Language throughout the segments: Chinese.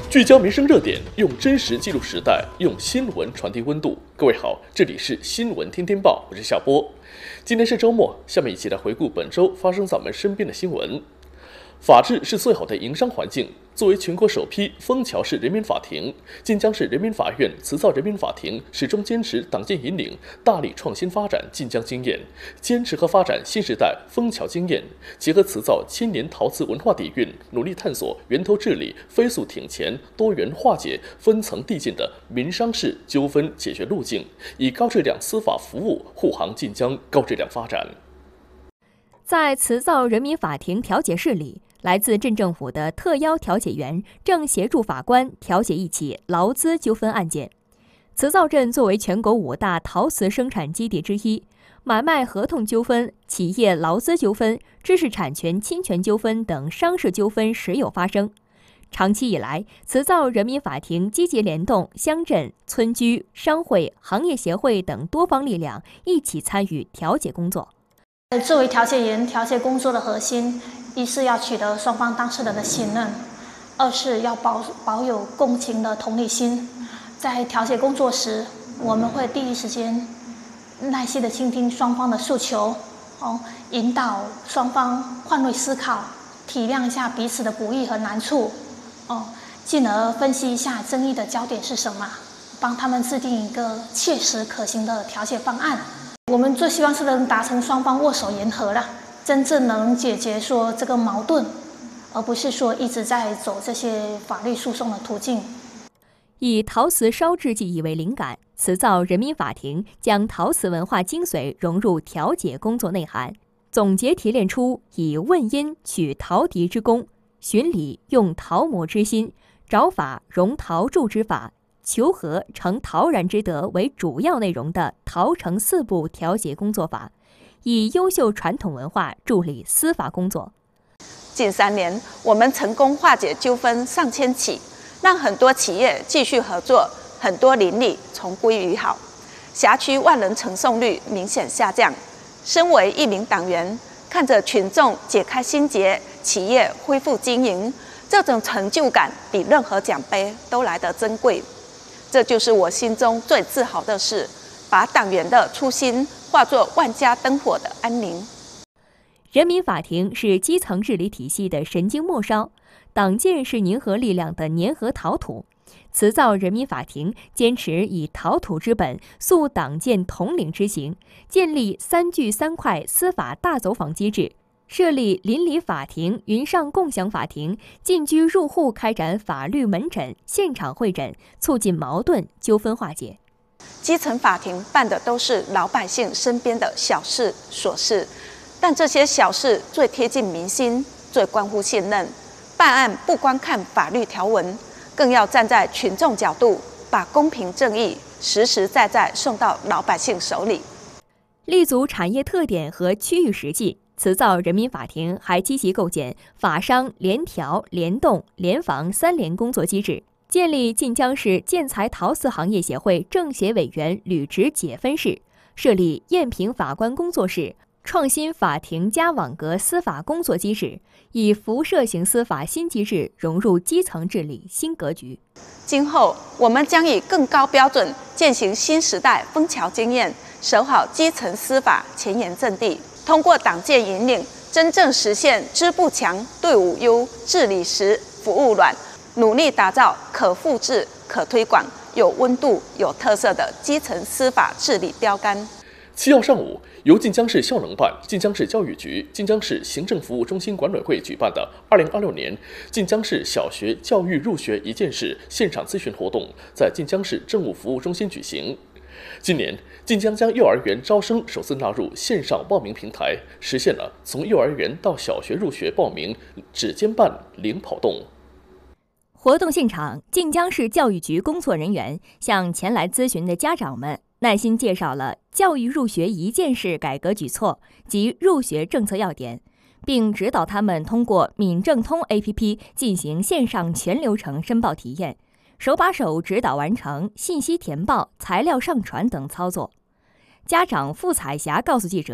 聚焦民生热点，用真实记录时代，用新闻传递温度。各位好，这里是新闻天天报，我是夏波。今天是周末，下面一起来回顾本周发生在我们身边的新闻。法治是最好的营商环境。作为全国首批枫桥市人民法庭，晋江市人民法院磁造人民法庭始终坚持党建引领，大力创新发展晋江经验，坚持和发展新时代枫桥经验，结合磁造千年陶瓷文化底蕴，努力探索源头治理、飞速挺前、多元化解、分层递进的民商事纠纷解决路径，以高质量司法服务护航晋江高质量发展。 在磁造人民法庭调解室里，来自镇政府的特邀调解员正协助法官调解一起劳资纠纷案件。磁造镇作为全国5大陶瓷生产基地之一，买卖合同纠纷、企业劳资纠纷、知识产权侵权纠纷等商事纠纷时有发生。长期以来，磁造人民法庭积极联动乡镇、村居、商会、行业协会等多方力量，一起参与调解工作。 作为调解员，调解工作的核心，一是要取得双方当事人的信任，二是要保有共情的同理心。在调解工作时，我们会第一时间耐心地倾听双方的诉求，引导双方换位思考，体谅一下彼此的不易和难处，进而分析一下争议的焦点是什么，帮他们制定一个切实可行的调解方案。我们最希望是能达成双方握手言和了，真正能解决说这个矛盾，而不是说一直在走这些法律诉讼的途径。 以陶瓷烧制技艺为灵感，磁造人民法庭将陶瓷文化精髓融入调解工作内涵，总结提炼出以问因取陶笛之功、寻理用陶模之心、找法融陶铸之法、求和成陶然之德为主要内容的陶成4步调解工作法，以优秀传统文化助力司法工作。 近3年，我们成功化解纠纷上千起，让很多企业继续合作，很多邻里重归于好，辖区万人承受率明显下降。身为一名党员，看着群众解开心结，企业恢复经营，这种成就感比任何奖杯都来得珍贵。这就是我心中最自豪的事，把党员的初心化作万家灯火的安宁。 人民法庭是基层治理体系的神经末梢，党建是粘合力量的粘合陶土。磁造人民法庭坚持以陶土之本，塑党建统领之行，建立3聚3块司法大走访机制，设立邻里法庭、云上共享法庭，进居入户开展法律门诊、现场会诊，促进矛盾纠纷化解。 基层法庭办的都是老百姓身边的小事琐事，但这些小事最贴近民心，最关乎信任。办案不光看法律条文，更要站在群众角度，把公平正义实实在在送到老百姓手里。 立足产业特点和区域实际，磁造人民法庭还积极构建法商联调、联动、联防3联工作机制，建立晋江市建材陶瓷行业协会政协委员履职解分室，设立验评法官工作室，创新法庭加网格司法工作机制，以辐射型司法新机制融入基层治理新格局。 今后我们将以更高标准践行新时代枫桥经验，守好基层司法前沿阵地，通过党建引领，真正实现支部强、队伍优、治理实、服务软，努力打造可复制、可推广、有温度、有特色的基层司法治理标杆。 7号上午，由晋江市效能办、晋江市教育局、晋江市行政服务中心管委会举办的2026年晋江市小学教育入学一件事现场咨询活动在晋江市政务服务中心举行。今年，晋江将幼儿园招生首次纳入线上报名平台，实现了从幼儿园到小学入学报名只兼办零跑动。 活动现场，晋江市教育局工作人员向前来咨询的家长们耐心介绍了教育入学一件事改革举措及入学政策要点，并指导他们通过闽政通 APP 进行线上全流程申报体验，手把手指导完成信息填报、材料上传等操作。家长付彩霞告诉记者，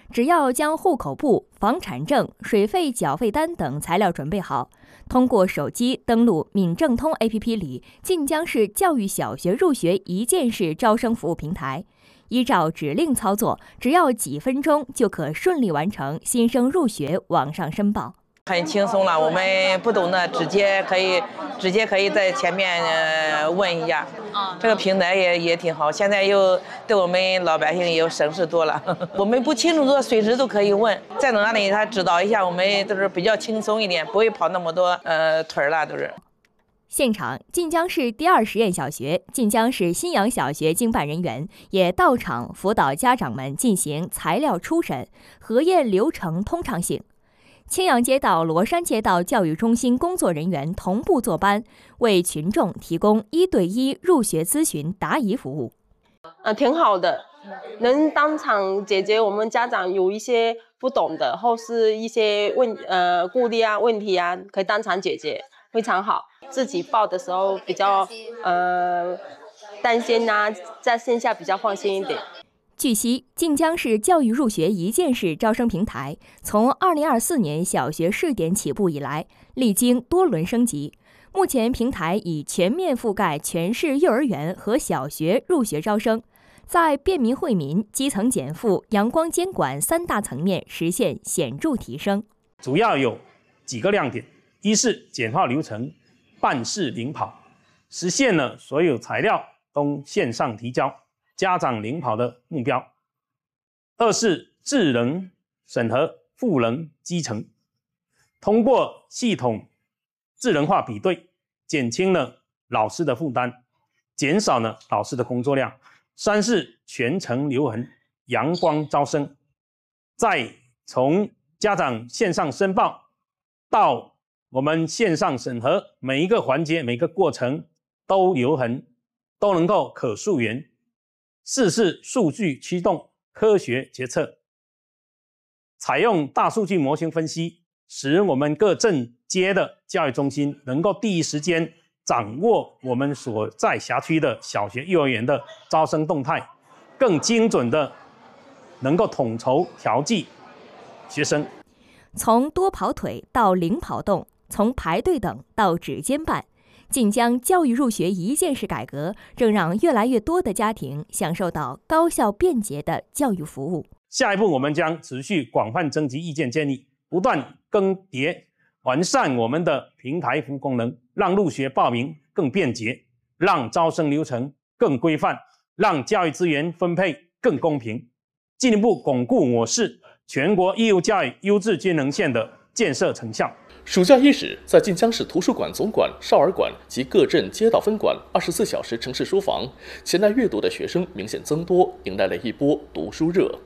只要将户口簿、房产证、水费缴费单等材料准备好，通过手机登录闽政通 APP 里晋江市教育小学入学一件事招生服务平台，依照指令操作，只要几分钟就可顺利完成新生入学网上申报。 很轻松了，我们不懂的直接可以在前面问一下。这个平台也挺好，现在又对我们老百姓也有省事多了。我们不清楚的随时都可以问，在哪里他指导一下，我们都是比较轻松一点，不会跑那么多腿了都是。 现场，晋江市第2实验小学、晋江市新阳小学经办人员也到场辅导家长们进行材料初审，核验流程通畅性。青阳街道、罗山街道教育中心工作人员同步坐班，为群众提供1对1入学咨询答疑服务。 挺好的，能当场解决我们家长有一些不懂的，或是一些顾虑啊、问题啊，可以当场解决，非常好。自己报的时候比较担心啊，在线下比较放心一点。 据悉，晋江市教育入学一件事招生平台从2024年小学试点起步以来，历经多轮升级，目前平台已全面覆盖全市幼儿园和小学入学招生，在便民惠民、基层减负、阳光监管3大层面实现显著提升。 主要有几个亮点：一是简化流程，办事零跑，实现了所有材料都线上提交，家长领跑的目标；二是智能审核，赋能基层，通过系统智能化比对，减轻了老师的负担，减少了老师的工作量；三是全程留痕，阳光招生。再从家长线上申报到我们线上审核，每一个环节、每个过程都留痕，都能够可溯源。四是数据驱动科学决策，采用大数据模型分析，使我们各镇街的教育中心能够第一时间掌握我们所在辖区的小学、幼儿园的招生动态，更精准的能够统筹调剂学生。 从多跑腿到零跑动，从排队等到指尖办，晋江教育入学一件事改革正让越来越多的家庭享受到高效便捷的教育服务。 下一步，我们将持续广泛征集意见建议，不断更迭完善我们的平台服务功能，让入学报名更便捷，让招生流程更规范，让教育资源分配更公平，进一步巩固我市全国义务教育优质均衡线的建设成效。 暑假伊始，在晋江市图书馆总馆、少儿馆及各镇街道分馆24小时城市书房，前来阅读的学生明显增多，迎来了一波读书热。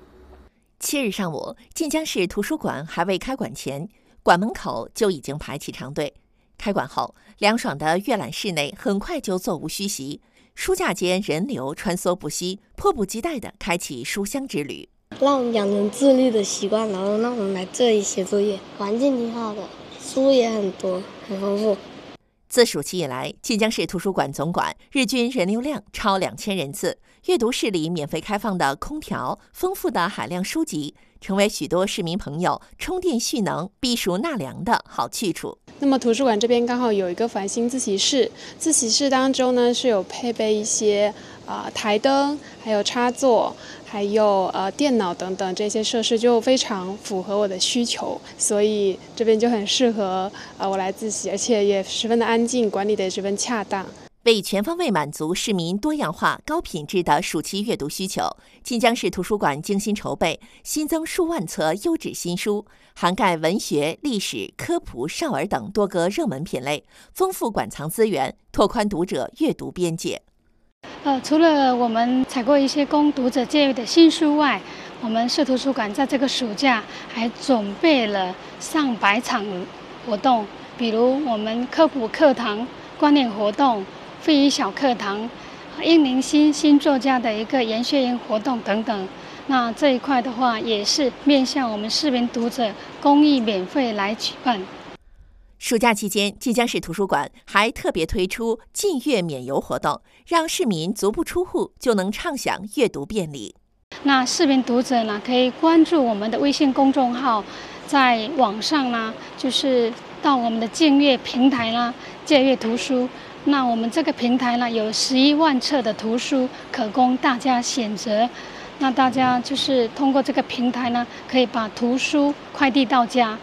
7日上午，晋江市图书馆还未开馆前，馆门口就已经排起长队。开馆后，凉爽的阅览室内很快就座无虚席，书架间人流穿梭不息，迫不及待地开启书香之旅。 让我们养成自律的习惯，然后让我们来这里写作业，环境挺好的，书也很多，很丰富。 自暑期以来，晋江市图书馆总馆日均人流量超2000人次，阅读室里免费开放的空调、丰富的海量书籍，成为许多市民朋友充电蓄能、避暑纳凉的好去处。 那么图书馆这边刚好有一个繁星自习室，自习室当中呢是有配备一些台灯，还有插座，还有电脑等等，这些设施就非常符合我的需求，所以这边就很适合我来自习，而且也十分的安静，管理的也十分恰当。 为全方位满足市民多样化、高品质的暑期阅读需求，晋江市图书馆精心筹备，新增数万册优质新书，涵盖文学、历史、科普、少儿等多个热门品类，丰富馆藏资源，拓宽读者阅读边界。 除了我们采购一些供读者借阅的新书外，我们市图书馆在这个暑假还准备了上百场活动，比如我们科普课堂、观念活动、非遗小课堂、英灵新作家的一个研学营活动等等。那这一块的话，也是面向我们市民读者公益免费来举办。 暑假期间，晋江市图书馆还特别推出近阅免邮活动，让市民足不出户就能畅享阅读便利。 那市民读者呢，可以关注我们的微信公众号，在网上呢，就是到我们的借阅平台呢，借阅图书。那我们这个平台呢，有11万册的图书可供大家选择。那大家就是通过这个平台呢，可以把图书快递到家。